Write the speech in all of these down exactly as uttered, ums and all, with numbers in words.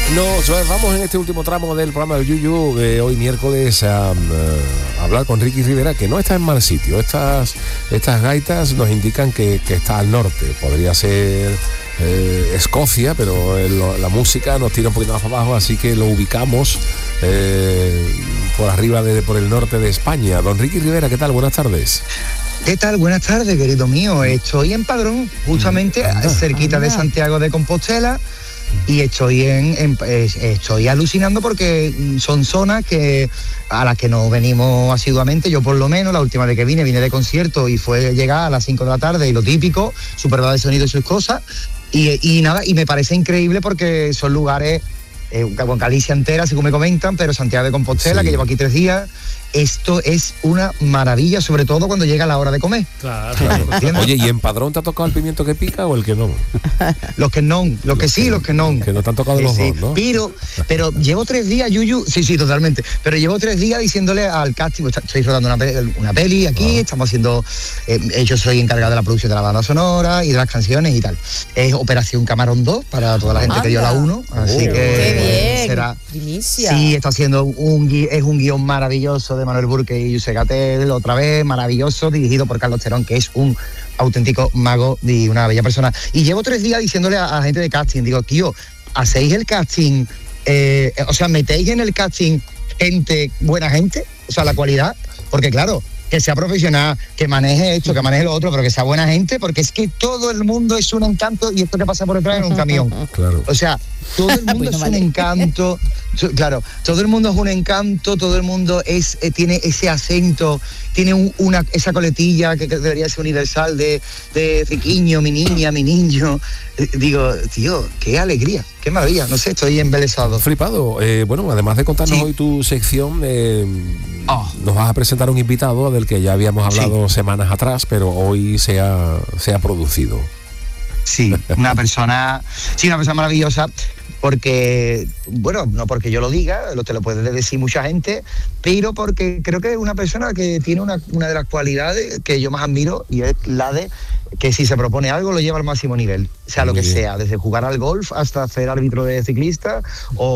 Nos vamos en este último tramo del programa del Yuyu de hoy miércoles a, a hablar con Ricky Rivera, que no está en mal sitio. Estas, estas gaitas nos indican que, que está al norte. Podría ser eh, Escocia, pero el, la música nos tira un poquito más abajo, así que lo ubicamos eh, por arriba, de, por el norte de España. Don Ricky Rivera, ¿qué tal? Buenas tardes. ¿Qué tal? Buenas tardes, querido mío. Estoy en Padrón, justamente anda, cerquita anda. de Santiago de Compostela. Y estoy en, en estoy alucinando porque son zonas que a las que nos venimos asiduamente. Yo por lo menos la última vez que vine vine de concierto y fue llegar a las cinco de la tarde y lo típico, súper de sonido y sus cosas, y, y nada, y me parece increíble porque son lugares eh, con Galicia entera, según me comentan, pero Santiago de Compostela, sí, que llevo aquí tres días. Esto es una maravilla, sobre todo cuando llega la hora de comer. Claro. Oye, ¿y en Padrón te ha tocado el pimiento que pica o el que no? Los que no, los, los que sí, que, los que no. Que no te han tocado sí, los sí. dos, ¿no? Pero, pero llevo tres días, Yuyu, sí, sí, totalmente. Pero llevo tres días diciéndole al casting, estoy rodando una, una peli aquí, ah. estamos haciendo, eh, yo soy encargado de la producción de la banda sonora y de las canciones y tal. Es Operación Camarón dos para toda la gente Anda. que dio la uno, así oh, que qué bien. será. Primicia. Sí, está haciendo un, es un guión maravilloso de Manuel Burke y José Gatel, otra vez, maravilloso, dirigido por Carlos Terón, que es un auténtico mago y una bella persona. Y llevo tres días diciéndole a, a la gente de casting, digo, tío, ¿hacéis el casting? Eh, o sea, ¿metéis en el casting gente, buena gente? O sea, la cualidad, porque claro, que sea profesional, que maneje esto, que maneje lo otro, pero que sea buena gente, porque es que todo el mundo es un encanto y esto que pasa por detrás en un camión. Claro. O sea, todo el mundo bueno, es vale. un encanto, claro, todo el mundo es un encanto, todo el mundo es eh, tiene ese acento, tiene un, una esa coletilla que, que debería ser universal de, de Riquiño, mi niña, mi niño. Eh, digo, tío, qué alegría, qué maravilla, no sé, estoy embelesado. Flipado. Eh, bueno, además de contarnos sí. hoy tu sección, eh, oh. nos vas a presentar un invitado del que ya habíamos hablado sí. semanas atrás, pero hoy se ha, se ha producido. Sí, una persona, sí, una persona maravillosa, porque, bueno, no porque yo lo diga, lo te lo puede decir mucha gente, pero porque creo que es una persona que tiene una, una de las cualidades que yo más admiro, y es la de que si se propone algo lo lleva al máximo nivel, sea lo que sea, desde jugar al golf hasta ser árbitro de ciclista,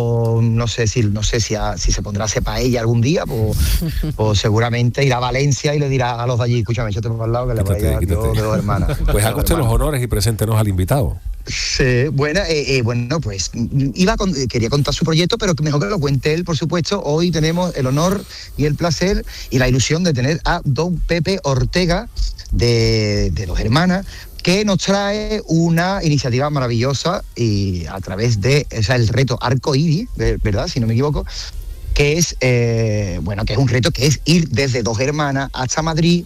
o no sé si no sé si, a, si se pondrá a hacer paella algún día, pues, pues seguramente irá a Valencia y le dirá a los de allí, escúchame, yo te pongo al lado que le voy a llevar yo de dos hermanas. Pues haga usted los honores y preséntenos al invitado. Sí, bueno, eh, eh, bueno, pues iba con, quería contar su proyecto, pero mejor que lo cuente él, por supuesto. Hoy tenemos el honor y el placer y la ilusión de tener a don Pepe Ortega de, de Dos Hermanas, que nos trae una iniciativa maravillosa y a través de, o sea, el reto Arcoíris, ¿verdad? Si no me equivoco, que es, eh, bueno, que es un reto que es ir desde Dos Hermanas hasta Madrid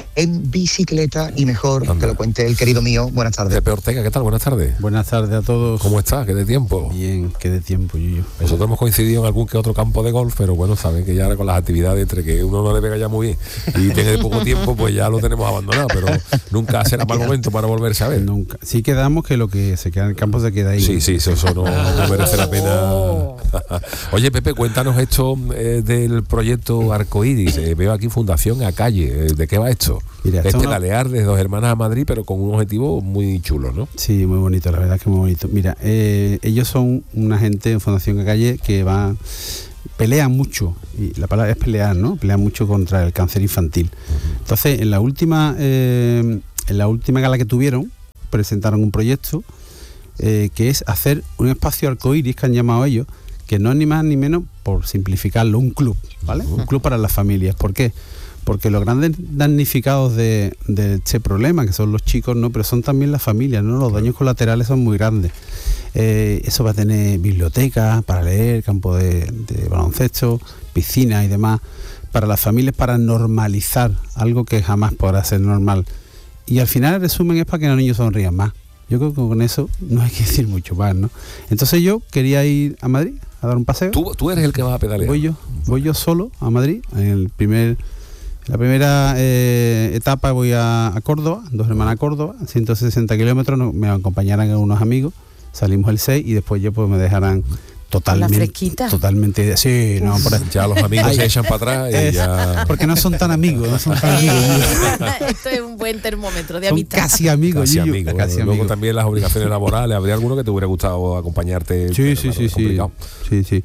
en bicicleta y mejor Anda. que lo cuente el querido mío. Buenas tardes. Pepe Ortega, ¿qué tal? Buenas tardes. Buenas tardes a todos. ¿Cómo estás? ¿Qué de tiempo? Bien, qué de tiempo, Yuyu. Nosotros hemos coincidido en algún que otro campo de golf, pero bueno, saben que ya ahora con las actividades entre que uno no le pega ya muy bien y tiene poco tiempo, pues ya lo tenemos abandonado, pero nunca será mal momento para volverse a ver. Nunca. Sí quedamos que lo que se queda en el campo se queda ahí. Sí, sí, eso, eso no, no merece la pena. Oye, Pepe, cuéntanos esto eh, del proyecto Arcoíris. Eh, veo aquí Fundación A Calle. Eh, ¿De qué va esto? Mira, es pedalear de Dos Hermanas a Madrid, pero con un objetivo muy chulo, ¿no? Sí, muy bonito, la verdad que muy bonito. Mira, eh, ellos son una gente en Fundación A Calle que va, pelean mucho, y la palabra es pelear, ¿no? Pelean mucho contra el cáncer infantil. Uh-huh. Entonces, en la última, eh, en la última gala que tuvieron, presentaron un proyecto eh, que es hacer un espacio arcoíris, que han llamado ellos, que no es ni más ni menos, por simplificarlo, un club, ¿vale? Uh-huh. Un club para las familias. ¿Por qué? Porque los grandes damnificados de, de este problema, que son los chicos, no, pero son también las familias, ¿no? Los daños colaterales son muy grandes. Eh, eso va a tener bibliotecas para leer, campo de, de baloncesto, piscinas y demás, para las familias, para normalizar algo que jamás podrá ser normal. Y al final el resumen es para que los niños sonrían más. Yo creo que con eso no hay que decir mucho más, ¿no? Entonces yo quería ir a Madrid a dar un paseo. ¿Tú, tú eres el que va a pedalear? Voy yo, voy yo solo a Madrid, en el primer... La primera eh, etapa voy a, a Córdoba, Dos Hermanas a Córdoba, ciento sesenta kilómetros, no, me acompañarán unos amigos, salimos el seis y después ya pues me dejarán Totalmente. La fresquita. Totalmente. Sí, no, por ahí. Ya los amigos se echan para atrás y ya... Porque no son tan amigos, no son tan amigos. Esto es un buen termómetro de Son amistad. casi amigos, Casi Yuyu, amigos. casi Luego amigos. también las obligaciones laborales. ¿Habría alguno que te hubiera gustado acompañarte? Sí, Pero sí, claro, sí, es sí. complicado. Sí, sí.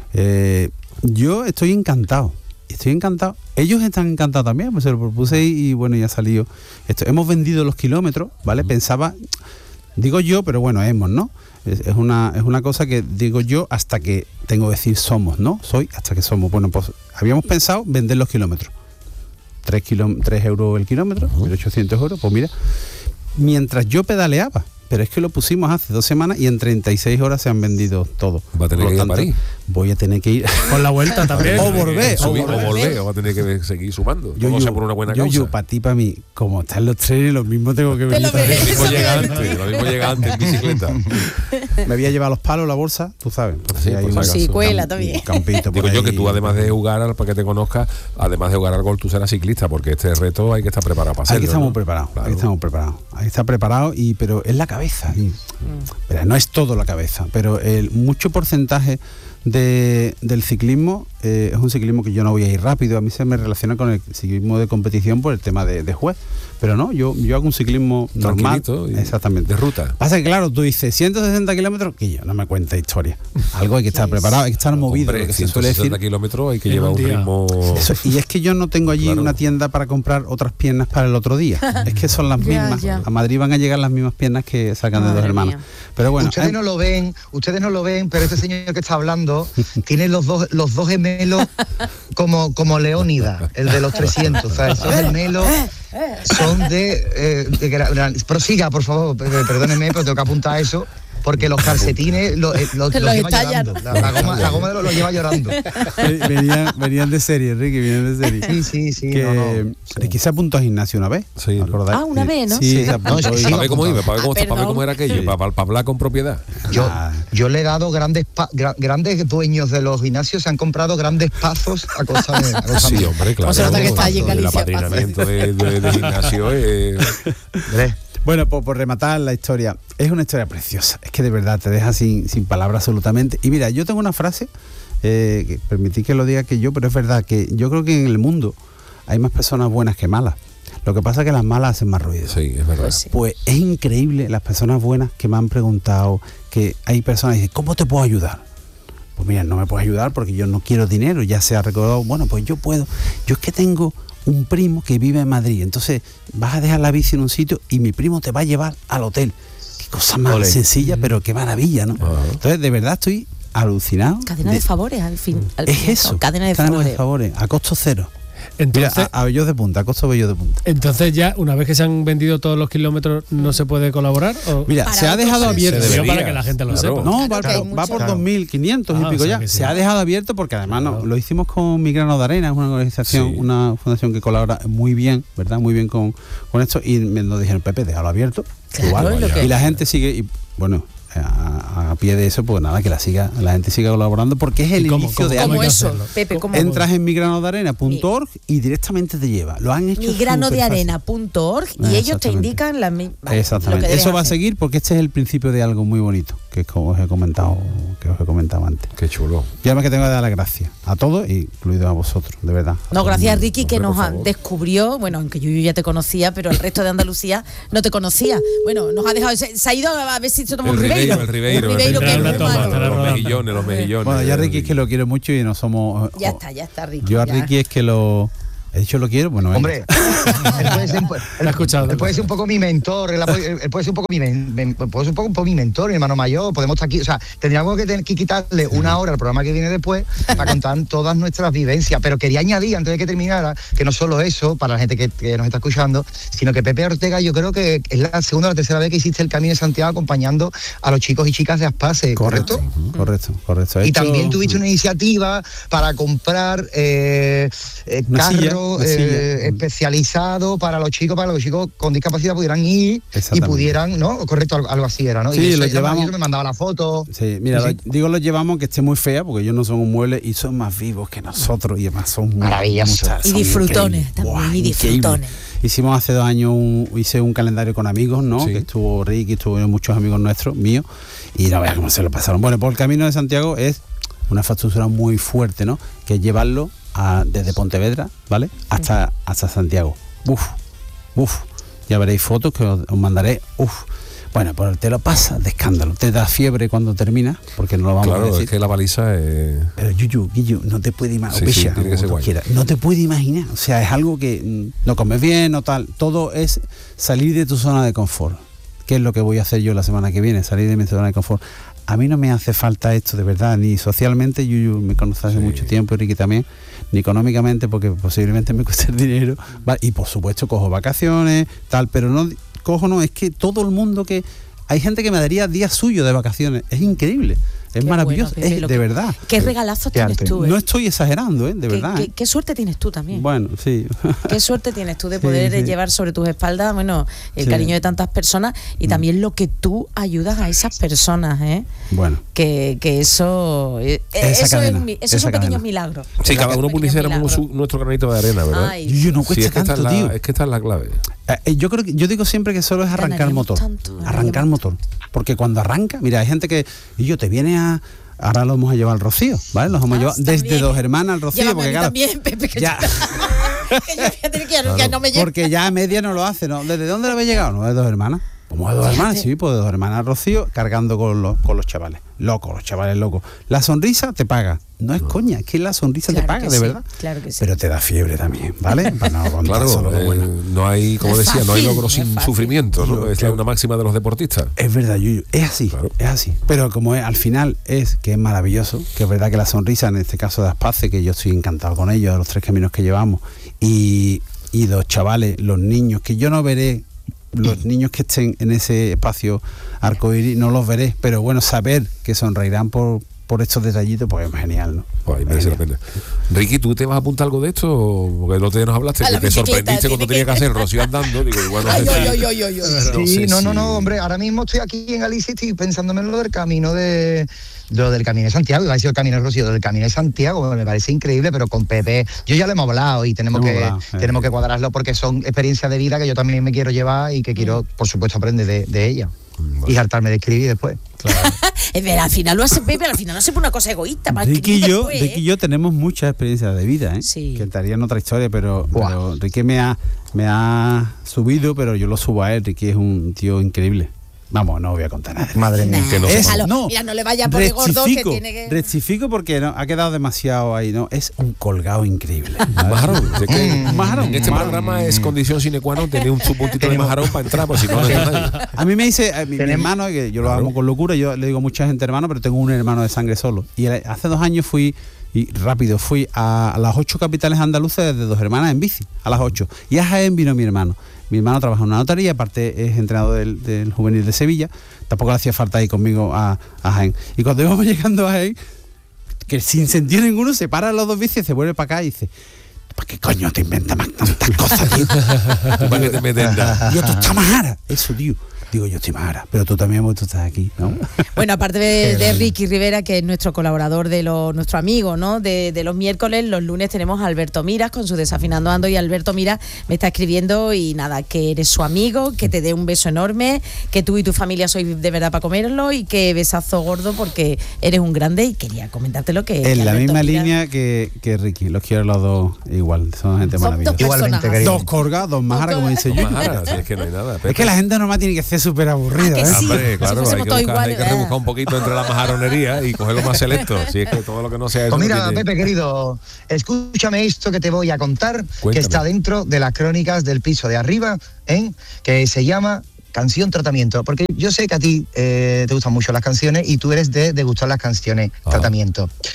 Eh, yo estoy encantado. Estoy encantado. Ellos están encantados también, pues se lo propuse y, y bueno, ya ha salido. Esto, hemos vendido los kilómetros, ¿vale? Uh-huh. Pensaba, digo yo, pero bueno, hemos, ¿no? Es, es una es una cosa que digo yo hasta que tengo que decir somos, ¿no? Soy hasta que somos. Bueno, pues habíamos pensado vender los kilómetros. Tres, kiló, tres euros el kilómetro, uh-huh. mil ochocientos euros. Pues mira, mientras yo pedaleaba, pero es que lo pusimos hace dos semanas y en treinta y seis horas se han vendido todo. Va a tener que ir a París. Voy a tener que ir con la vuelta también. o volver, o, o volver. volver. O volver, o va a tener que seguir sumando. Yo, Todo yo, sea por una buena yo, causa. yo, para ti, para mí, como están los trenes, lo mismo tengo que venir. Lo lo mismo llega antes, lo mismo llega antes en bicicleta. Me voy a llevar los palos, la bolsa, tú sabes. Sí, hay pues un, sí, cuela un también. campito por Digo ahí. yo que tú, además de jugar, para que te conozcas, además de jugar al gol, tú serás ciclista, porque este reto hay que estar preparado para hacerlo. Ahí estamos ¿no? preparados, Claro. ahí estamos preparados. Ahí está preparado, y, pero es la cabeza. Y, mm. pero no es todo la cabeza, pero el mucho porcentaje de, del ciclismo eh, es un ciclismo que yo no voy a ir rápido. A mí se me relaciona con el ciclismo de competición por el tema de, de juez, pero no, yo, yo hago un ciclismo normal. Y exactamente. De ruta. Pasa que claro, tú dices ciento sesenta kilómetros, que yo no me cuenta historia. Algo hay que estar preparado, hay que estar movido. Hombre, Lo que se ciento suele decir. sesenta kilómetros hay que En llevar un un día. ritmo... Eso, y es que yo no tengo allí Claro. una tienda para comprar otras piernas para el otro día. Es que son las Ya, mismas. ya. A Madrid van a llegar las mismas piernas que sacan de Madre dos hermanos. mía. Pero bueno, ustedes eh, no lo ven, ustedes no lo ven, pero este señor que está hablando tiene los dos los dos gemelos como como Leónidas, el de los trescientos. O sea, esos gemelos son de, eh, de gran- prosiga, por favor, per- perdónenme, pero tengo que apuntar eso. Porque los calcetines lo, eh, lo- Los los lleva estallan. llorando. La, la goma, la goma de los lo lleva llorando. ve- venían, venían de serie, Ricky, venían de serie. Sí, sí, sí. que no, no. Ricky se apuntó a gimnasio una vez. Sí, ¿no? ¿acordáis? Ah, una Sí, vez, ¿no? Sí, Sí. se apuntó No, sí, y- sí. Para ver cómo iba, para ver cómo, Ah, para ver cómo era aquello, Sí. para, para, para hablar con propiedad. Yo, Ah. yo le he dado grandes pa- gra- grandes dueños de los gimnasios se han comprado grandes pazos a costa de a costa Sí, mía. hombre, claro. O sea, nota que está allí en El Galicia, apadrinamiento de, de, de gimnasio es... Hombre, Bueno, por, por rematar la historia, es una historia preciosa. Es que de verdad te deja sin, sin palabras absolutamente. Y mira, yo tengo una frase, eh, que permití que lo diga que yo, pero es verdad que yo creo que en el mundo hay más personas buenas que malas. Lo que pasa es que las malas hacen más ruido. Sí, es verdad. Pues sí. Pues es increíble las personas buenas que me han preguntado, que hay personas que dicen, ¿cómo te puedo ayudar? Pues mira, no me puedes ayudar porque yo no quiero dinero, ya se ha recordado, bueno, pues yo puedo. Yo es que tengo un primo que vive en Madrid, entonces vas a dejar la bici en un sitio y mi primo te va a llevar al hotel. Qué cosa más Ole. sencilla, pero qué maravilla, ¿no? Ajá. Entonces, de verdad estoy alucinado. Cadena de, favores, al fin. Al Es fin y al eso, cabo. Cadena de cadena favores. de favores, a costo cero. Entonces, Mira, a, a bellos de punta, a costo bellos de punta. entonces ya, una vez que se han vendido todos los kilómetros, ¿no se puede colaborar? ¿O? Mira, Para se ha otros dejado se- abierto. Se Digo debería, para que la gente lo claro. sepa. No, Claro va, que hay va mucho. por Claro. dos mil quinientos Ah, y o pico sea ya. que sí. Se ha dejado abierto porque además no, Claro. lo hicimos con Mi Grano de Arena, es una organización, Sí. una fundación que colabora muy bien, ¿verdad? Muy bien con, con esto. Y me nos dijeron, Pepe, déjalo abierto. Claro, Igual. es lo que- Y la gente sigue, y bueno, a, a pie de eso, pues nada, que la siga, la gente siga colaborando porque es el ¿Y cómo- inicio cómo- de cómo algo. Como hay que eso, hacerlo? Pepe, como Entras en migranodearena punto org y directamente te lleva. Lo han hecho migranodearena punto org y Ah, ellos te exactamente. indican la mi- vale, lo Exactamente. que Eso debes va a hacer. seguir porque este es el principio de algo muy bonito, que es como os he comentado, que os he comentado antes. Qué chulo. Y además que tengo que dar las gracias a todos, incluido a vosotros, de verdad. A No, todo gracias el a mundo. Ricky que Hombre, nos por ha- favor. descubrió, bueno, aunque yo, yo ya te conocía, pero el resto de Andalucía no te conocía. Bueno, nos ha dejado, se, se ha ido a ver si se toma El un ribeiro. Ribeiro, el Ribeiro. Un ribeiro que es Una muy toma, malo. estará Los rodando. mejillones, los mejillones. Bueno, ya Ricky es que lo quiero mucho y no somos... Ya o- está, ya está, Ricky. Yo a ya. Ricky es que lo... He dicho lo quiero, bueno, venga. hombre, él puede ser, Te ha escuchado. él puede ser un poco mi mentor, él, puede- él puede ser un poco mi, men- men- puede ser un poco, un poco mi mentor, mi hermano mayor, podemos estar aquí, o sea, tendríamos que tener que quitarle una hora al programa que viene después para contar todas nuestras vivencias, pero quería añadir, antes de que terminara, que no solo eso, para la gente que, que nos está escuchando, sino que Pepe Ortega, yo creo que es la segunda o la tercera vez que hiciste el Camino de Santiago acompañando a los chicos y chicas de Aspase, ¿correcto? Correcto, correcto, correcto. He Y hecho- también tuviste una iniciativa para comprar eh, eh, Una silla. carros centro Una silla. eh, especializado para los chicos, para que los chicos con discapacidad pudieran ir y Exactamente. pudieran, ¿no? Correcto, algo, algo así era, ¿no? Sí, y eso lo era llevamos- maravilloso, me mandaba la foto. Sí, mira, Sí, sí. lo- digo los llevamos que esté muy fea porque ellos no son un mueble y son más vivos que nosotros y además son muy Maravilloso. muchas- Y son disfrutones increíbles. también, Buah, y increíble. disfrutones. Hicimos hace dos años, un, hice un calendario con amigos, ¿no? Sí. Que estuvo Ricky, estuvo muchos amigos nuestros, míos, y no veas cómo se lo pasaron. Bueno, por el Camino de Santiago es una infraestructura muy fuerte, ¿no? Que es llevarlo a- desde Pontevedra, ¿vale? Hasta, hasta Santiago. Uf, uf. Ya veréis fotos que os, os mandaré. Uf. Bueno, pues te lo pasas de escándalo. Te da fiebre cuando termina, porque no lo vamos a Claro, decir. es que la baliza es... Pero Yuyu, Guillo, no te puede imaginar, Sí, sí, tiene que ser guay. no te puede imaginar, o sea, es algo que mm, no comes bien, no tal, todo es salir de tu zona de confort, que es lo que voy a hacer yo la semana que viene, salir de mi zona de confort. A mí no me hace falta esto de verdad, ni socialmente, Yuyu me conoce hace Sí. mucho tiempo, Ricky también, ni económicamente, porque posiblemente me cueste el dinero, va, y por supuesto cojo vacaciones, tal, pero no, cojo no, es que todo el mundo que... Hay gente que me daría días suyos de vacaciones, es increíble, es Qué maravilloso, bueno, Pepe, es lo de que- verdad. Qué regalazos Qué tienes arte. tú, ¿eh? No estoy exagerando, ¿eh? De Qué- verdad. qué, ¿eh? qué suerte tienes tú también. Bueno, sí. Qué suerte tienes tú de Sí, poder sí. llevar sobre tus espaldas, bueno, el Sí. cariño de tantas personas y Mm. también lo que tú ayudas a esas personas, ¿eh? Bueno. Que, que eso, eh, Esa eso, es cadena, un mi- esos esa son pequeños cadena. milagros. Sí, cada uno Pequeños pusiéramos milagros. su- nuestro granito de arena, ¿verdad? Ay, Yuyu, no Sí, cuesta es que esta tanto, es la- tío. Es que esta es la clave. Eh, eh, yo creo que yo digo siempre que solo es arrancar Ganaríamos motor. tanto, arrancar ganaríamos motor. Porque cuando arranca, mira, hay gente que. Y yo te viene a. Ahora lo vamos a llevar al Rocío, ¿vale? Los vamos a Ah, llevar desde también. Dos Hermanas al Rocío. Llévame a Porque mí claro. también, Pepe, que ya, yo, que yo voy a tener que ya, ya no me llevo. porque ya a media no lo hace, ¿no? ¿Desde dónde le habéis llegado? No, de Dos Hermanas. ¿Cómo de Dos Hermanas? Sí, pues de Dos Hermanas al Rocío, cargando con los, con los chavales. Locos, los chavales locos. La sonrisa te paga. No es coña, es que la sonrisa Claro te paga, que de sí, verdad. claro que sí. Pero te da fiebre también, ¿vale? Para no contar Claro, solo lo eh, bueno. no hay, como No es decía, no hay fácil, logro no es sin fácil. sufrimiento, ¿no? Yo Esa creo- es una máxima de los deportistas. Es verdad, Yuyu, es así, Claro. es así. Pero como es, al final es que es maravilloso, que es verdad que la sonrisa, en este caso de Aspace, que yo estoy encantado con ellos, de los tres caminos que llevamos, y, y los chavales, los niños, que yo no veré, los niños que estén en ese espacio arcoíris, no los veré, pero bueno, saber que sonreirán por, por estos detallitos, pues es genial, ¿no? Pues ahí merece la pena. Ricky, ¿tú te vas a apuntar algo de esto? Porque el otro día nos hablaste, A que la te bicicleta, sorprendiste cuando tiene tenía que que- hacer Rocío andando. Digo, igual no Ay, sé ay, si- ay, ay, ay, ay. Sí, sé no, no, si- no, hombre, ahora mismo estoy aquí en Galicia y estoy pensándome en lo del camino de, de lo del Camino de Santiago, iba a decir el Camino de Rocío, del Camino de Santiago, me parece increíble, pero con Pepe, yo ya lo hemos hablado y tenemos Hemos que hablado, eh. tenemos que cuadrarlo porque son experiencias de vida que yo también me quiero llevar y que quiero, por supuesto, aprender de, de ella y hartarme de escribir después. Es ver, al final lo hace Pepe, al final no se pone una cosa egoísta. para Ricky y escribir yo, después, Ricky y ¿eh? yo tenemos muchas experiencias de vida, ¿eh? Sí. Que estarían otra historia, pero, Buah. pero Ricky me ha, me ha subido, pero yo lo subo a él. Ricky es un tío increíble. Vamos, no voy a contar nada. Madre mía. Nah, que no es- sepa. déjalo. Mira, no le vaya a poner gordo que rectifico, tiene que... rectifico porque no, ha quedado demasiado ahí, ¿no? Es un colgado increíble. Majarón. Es que Mm, majarón, en este majarón. programa es condición sine qua non tener un su puntito de majarón para entrar, pues si no, no hay nadie. A mí me dice eh, mi, mi Tenemos- hermano, que yo lo Claro. amo con locura, yo le digo a mucha gente hermano, pero tengo un hermano de sangre solo. Y él- hace dos años fui, y rápido, fui a, a las ocho capitales andaluces desde Dos Hermanas en bici, a las ocho. Y a Jaén vino mi hermano. Mi hermano trabaja en una notaría, aparte es entrenador del, del juvenil de Sevilla. Tampoco le hacía falta ir conmigo a, a Jaén. Y cuando íbamos llegando a Jaén, que sin sentido ninguno se para los dos bicis, se vuelve para acá y dice: ¿para qué coño te inventas más tantas cosas, tío? Para que te meten nada. Digo, tú estás majara. Eso, tío. Digo, yo estoy majara, pero tú también, porque tú estás aquí, ¿no? Bueno, aparte de, de Ricky Rivera, que es nuestro colaborador, de lo, nuestro amigo, ¿no? De, de los miércoles, los lunes tenemos a Alberto Miras con su Desafinando Ando, y Alberto Miras me está escribiendo y nada, que eres su amigo, que te dé un beso enorme, que tú y tu familia sois de verdad para comerlo y que besazo gordo porque eres un grande, y quería comentarte lo que que En la Alberto misma Miras- línea que, que Ricky. Los quiero los dos igual. Son gente Son maravillosa. dos Igualmente, personas. querido. Dos colgados, dos majaras, como dice yo. Majara, si es que no hay nada. Es que la gente normal tiene que ser súper aburrida, Ah, que ¿eh? sí. Hombre, Si claro, hay fuésemos que, todos buscar, hay iguales, que ¿verdad? rebuscar un poquito entre la majaronería y coger lo más selecto. Si es que todo lo que no sea eso. Pues no mira, tiene- Pepe, querido, escúchame esto que te voy a contar, Cuéntame. que está dentro de las crónicas del piso de arriba, ¿eh? Que se llama Canción Tratamiento, porque yo sé que a ti eh, te gustan mucho las canciones y tú eres de, de gustar las canciones Ah. Tratamiento.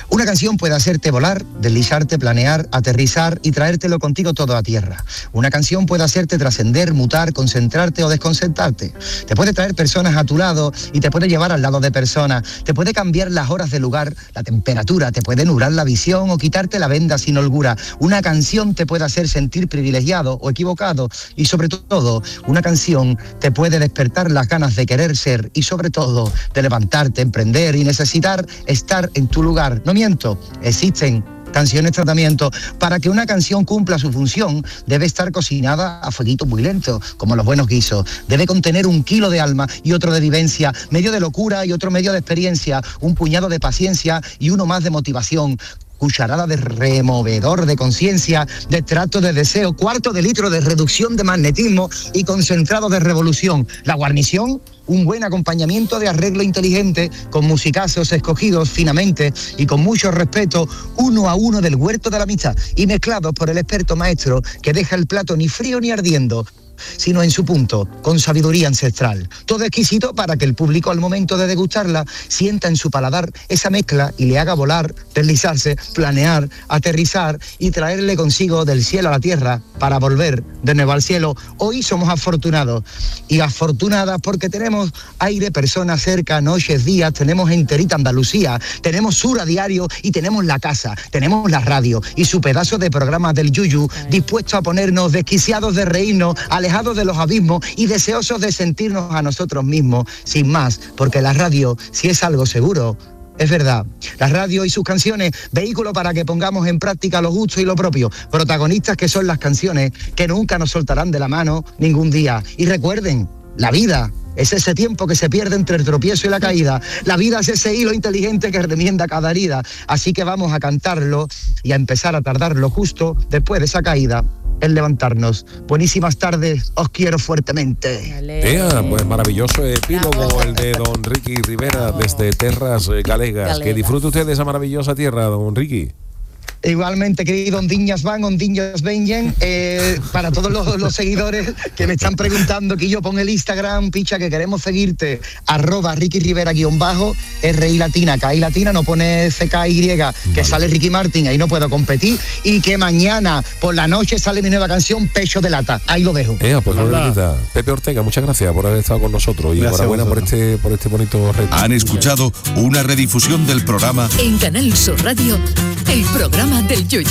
Una canción puede hacerte volar, deslizarte, planear, aterrizar y traértelo contigo todo a tierra. Una canción puede hacerte trascender, mutar, concentrarte o desconcentrarte. Te puede traer personas a tu lado y te puede llevar al lado de personas. Te puede cambiar las horas de lugar, la temperatura, te puede nublar la visión o quitarte la venda sin holgura. Una canción te puede hacer sentir privilegiado o equivocado y sobre todo, una canción te puede despertar las ganas de querer ser y sobre todo de levantarte, emprender y necesitar estar en tu lugar. No miento, existen canciones tratamiento. Para que una canción cumpla su función, debe estar cocinada a fueguito muy lento, como los buenos guisos. Debe contener un kilo de alma y otro de vivencia, medio de locura y otro medio de experiencia, un puñado de paciencia y uno más de motivación. Cucharada de removedor de conciencia, de trato de deseo, cuarto de litro de reducción de magnetismo y concentrado de revolución. La guarnición, un buen acompañamiento de arreglo inteligente, con musicazos escogidos finamente y con mucho respeto, uno a uno del huerto de la amistad y mezclados por el experto maestro que deja el plato ni frío ni ardiendo, sino en su punto, con sabiduría ancestral. Todo exquisito para que el público al momento de degustarla sienta en su paladar esa mezcla y le haga volar, deslizarse, planear, aterrizar y traerle consigo del cielo a la tierra para volver de nuevo al cielo. Hoy somos afortunados y afortunadas porque tenemos aire, personas cerca, noches, días, tenemos enterita Andalucía, tenemos Sur a diario y tenemos la casa, tenemos la radio y su pedazo de programa del Yuyu, dispuesto a ponernos desquiciados de reírnos, alejados de los abismos y deseosos de sentirnos a nosotros mismos, sin más, porque la radio, si es algo seguro, es verdad. La radio y sus canciones, vehículo para que pongamos en práctica lo justo y lo propio, protagonistas que son las canciones que nunca nos soltarán de la mano ningún día. Y recuerden, la vida es ese tiempo que se pierde entre el tropiezo y la caída. La vida es ese hilo inteligente que remienda cada herida. Así que vamos a cantarlo y a empezar a tardar lo justo después de esa caída en levantarnos. Buenísimas tardes, os quiero fuertemente. Ea, pues maravilloso epílogo el de don Ricky Rivera desde Terras Galegas. Galega. Que disfrute usted de esa maravillosa tierra, don Ricky. Igualmente, querido Ondiñas Van, Ondiñas Benjen, eh, para todos los, los seguidores que me están preguntando, que yo pon el Instagram, picha, que queremos seguirte, arroba Ricky Rivera guión bajo, R I latina, K I latina, no pone C K Y, que vale. Sale Ricky Martin, ahí no puedo competir, y que mañana por la noche sale mi nueva canción, Pecho de Lata, ahí lo dejo. Eh, pues bonita. Pepe Ortega, muchas gracias por haber estado con nosotros y gracias, enhorabuena por este, por este bonito reto. Han escuchado una redifusión del programa en Canal Sur Radio, el programa del Yuyu.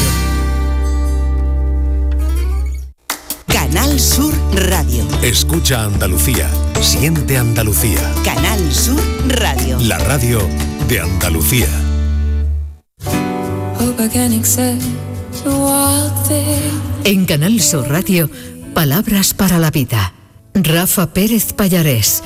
Canal Sur Radio. Escucha Andalucía, siente Andalucía. Canal Sur Radio. La radio de Andalucía. En Canal Sur Radio, palabras para la vida. Rafa Pérez Pallarés.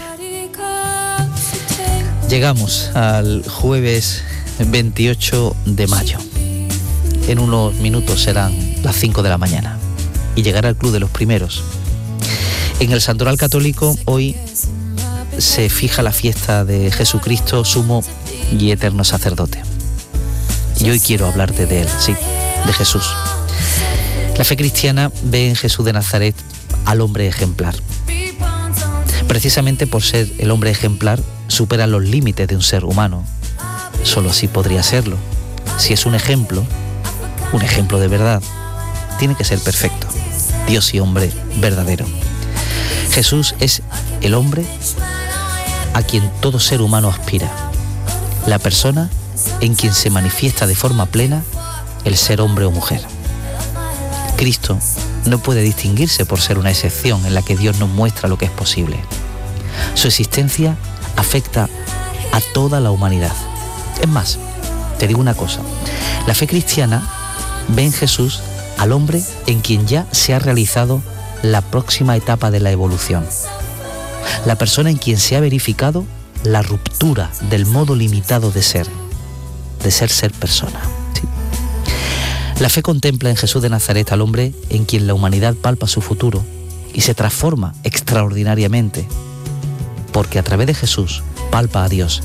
Llegamos al jueves veintiocho de mayo. En unos minutos serán las cinco de la mañana y llegará al Club de los Primeros. En el Santoral Católico hoy se fija la fiesta de Jesucristo, sumo y eterno sacerdote. Y hoy quiero hablarte de él, sí, de Jesús. La fe cristiana ve en Jesús de Nazaret al hombre ejemplar. Precisamente por ser el hombre ejemplar, supera los límites de un ser humano. Solo así podría serlo. Si es un ejemplo, un ejemplo de verdad, tiene que ser perfecto, Dios y hombre verdadero. Jesús es el hombre a quien todo ser humano aspira, la persona en quien se manifiesta de forma plena el ser hombre o mujer. Cristo no puede distinguirse por ser una excepción en la que Dios nos muestra lo que es posible. Su existencia afecta a toda la humanidad. Es más, te digo una cosa, la fe cristiana ve en Jesús al hombre en quien ya se ha realizado la próxima etapa de la evolución. La persona en quien se ha verificado la ruptura del modo limitado de ser, de ser ser persona. ¿Sí? La fe contempla en Jesús de Nazaret al hombre en quien la humanidad palpa su futuro y se transforma extraordinariamente, porque a través de Jesús palpa a Dios.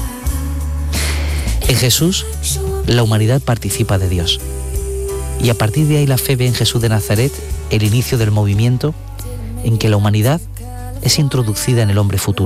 En Jesús, la humanidad participa de Dios. Y a partir de ahí la fe ve en Jesús de Nazaret el inicio del movimiento en que la humanidad es introducida en el hombre futuro.